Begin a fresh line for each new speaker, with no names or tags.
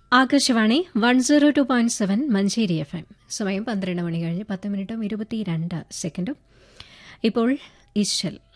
Akashvani 102.7 Manjeri FM. സമയം 12 മണി കഴിഞ്ഞ് 10 മിനിറ്റും 22 സെക്കൻഡും. ഇപ്പോൾ ഇശൽ